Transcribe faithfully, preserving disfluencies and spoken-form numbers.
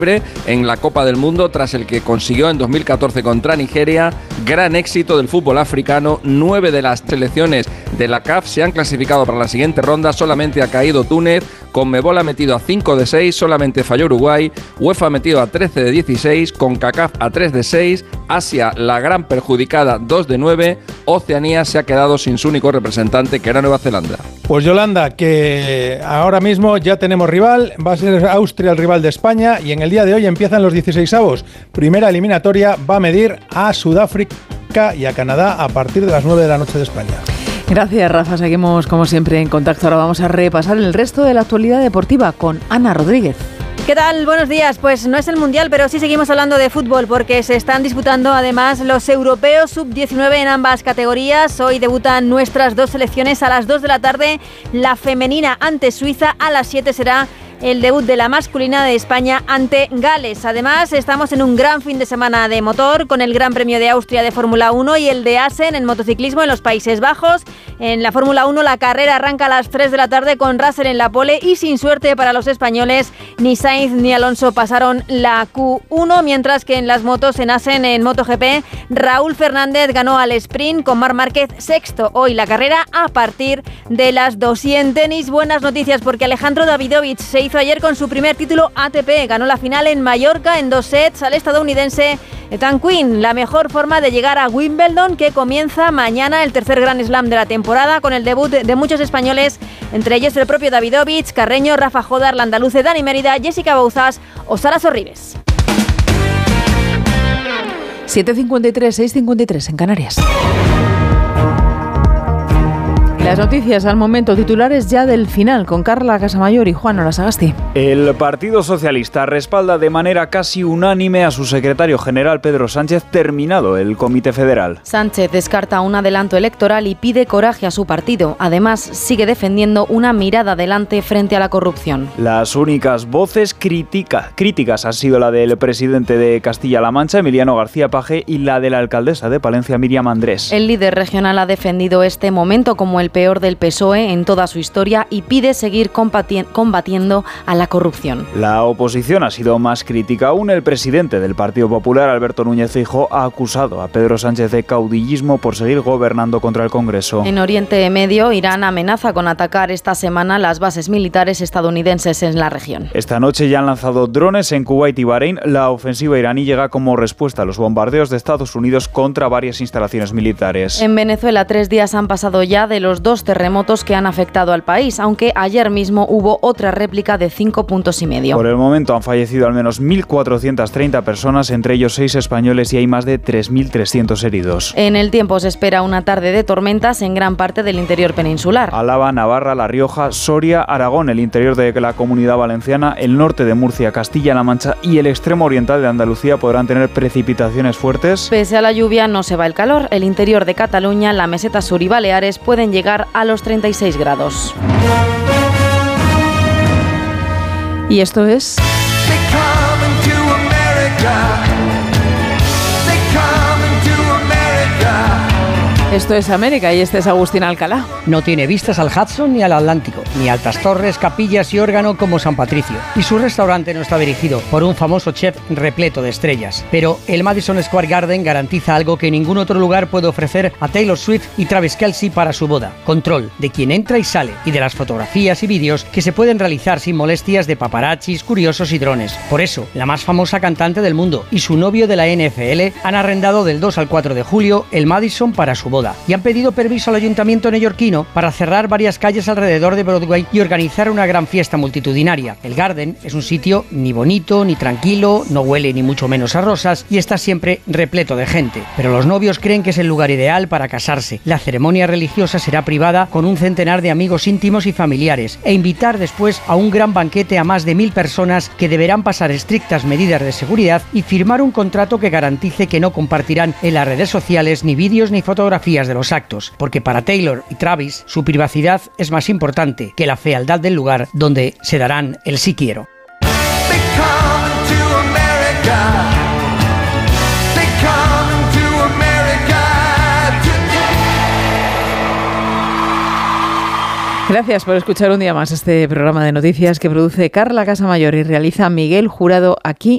en la Copa del Mundo tras el que consiguió en dos mil catorce contra Nigeria. Gran éxito del fútbol africano. Nueve de las selecciones de la C A F se han clasificado para la siguiente ronda. Solamente ha caído Túnez. Conmebol ha metido a cinco de seis. Solamente falló Uruguay. UEFA ha metido a trece de dieciséis. CONCACAF a tres de seis. Asia, la gran perjudicada, dos de nueve. Oceanía se ha quedado sin su único representante, que era Nueva Zelanda. Pues Yolanda, que ahora mismo ya tenemos rival. Va a ser Austria el rival de España. Y en el día de hoy empiezan los dieciseisavos. Primera eliminatoria va a medir a Sudáfrica y a Canadá a partir de las nueve de la noche de España. Gracias, Rafa. Seguimos, como siempre, en contacto. Ahora vamos a repasar el resto de la actualidad deportiva con Ana Rodríguez. ¿Qué tal? Buenos días. Pues no es el Mundial, pero sí seguimos hablando de fútbol porque se están disputando además los europeos sub diecinueve en ambas categorías. Hoy debutan nuestras dos selecciones a las dos de la tarde. La femenina ante Suiza, a las siete será el debut de la masculina de España ante Gales. Además, estamos en un gran fin de semana de motor con el Gran Premio de Austria de Fórmula uno y el de Assen en motociclismo en los Países Bajos. En la Fórmula uno la carrera arranca a las tres de la tarde con Russell en la pole y sin suerte para los españoles, ni Sainz ni Alonso pasaron la Q uno, mientras que en las motos en Assen en MotoGP, Raúl Fernández ganó al sprint con Marc Márquez sexto. Hoy la carrera a partir de las dos. Y en tenis, buenas noticias porque Alejandro Davidovich se hizo ayer con su primer título A T P. Ganó la final en Mallorca en dos sets al estadounidense Ethan Quinn. La mejor forma de llegar a Wimbledon, que comienza mañana el tercer Grand Slam de la temporada con el debut de muchos españoles, entre ellos el propio Davidovich, Carreño, Rafa Jodar, la andaluce Dani Mérida, Jessica Bouzas o Sara Sorribes. siete cincuenta y tres, seis cincuenta y tres en Canarias. Las noticias al momento, titulares ya del final, con Carla Casamayor y Juan Olasagasti. El Partido Socialista respalda de manera casi unánime a su secretario general Pedro Sánchez terminado el Comité Federal. Sánchez descarta un adelanto electoral y pide coraje a su partido. Además, sigue defendiendo una mirada adelante frente a la corrupción. Las únicas voces crítica, críticas han sido la del presidente de Castilla-La Mancha, Emiliano García Paje, y la de la alcaldesa de Palencia, Miriam Andrés. El líder regional ha defendido este momento como el peor del P S O E en toda su historia y pide seguir combatiendo a la corrupción. La oposición ha sido más crítica aún. El presidente del Partido Popular, Alberto Núñez Feijóo, ha acusado a Pedro Sánchez de caudillismo por seguir gobernando contra el Congreso. En Oriente Medio, Irán amenaza con atacar esta semana las bases militares estadounidenses en la región. Esta noche ya han lanzado drones en Kuwait y Bahrein. La ofensiva iraní llega como respuesta a los bombardeos de Estados Unidos contra varias instalaciones militares. En Venezuela, tres días han pasado ya de los dos terremotos que han afectado al país, aunque ayer mismo hubo otra réplica de cinco puntos y medio. Por el momento han fallecido al menos mil cuatrocientas treinta personas, entre ellos seis españoles, y hay más de tres mil trescientos heridos. En el tiempo se espera una tarde de tormentas en gran parte del interior peninsular. Álava, Navarra, La Rioja, Soria, Aragón, el interior de la Comunidad Valenciana, el norte de Murcia, Castilla-La Mancha y el extremo oriental de Andalucía podrán tener precipitaciones fuertes. Pese a la lluvia no se va el calor. El interior de Cataluña, la meseta sur y Baleares pueden llegar a los treinta y seis grados. Y esto es... Esto es América y este es Agustín Alcalá. No tiene vistas al Hudson ni al Atlántico, ni altas torres, capillas y órgano como San Patricio. Y su restaurante no está dirigido por un famoso chef repleto de estrellas. Pero el Madison Square Garden garantiza algo que ningún otro lugar puede ofrecer a Taylor Swift y Travis Kelce para su boda. Control de quién entra y sale y de las fotografías y vídeos que se pueden realizar sin molestias de paparazzis, curiosos y drones. Por eso, la más famosa cantante del mundo y su novio de la N F L han arrendado del dos al cuatro de julio el Madison para su boda. Y han pedido permiso al ayuntamiento neoyorquino para cerrar varias calles alrededor de Broadway y organizar una gran fiesta multitudinaria. El Garden es un sitio ni bonito ni tranquilo, no huele ni mucho menos a rosas y está siempre repleto de gente. Pero los novios creen que es el lugar ideal para casarse. La ceremonia religiosa será privada con un centenar de amigos íntimos y familiares e invitar después a un gran banquete a más de mil personas que deberán pasar estrictas medidas de seguridad y firmar un contrato que garantice que no compartirán en las redes sociales ni vídeos ni fotografías de los actos, porque para Taylor y Travis su privacidad es más importante que la fealdad del lugar donde se darán el sí quiero. Gracias por escuchar un día más este programa de noticias que produce Carla Casamayor y realiza Miguel Jurado aquí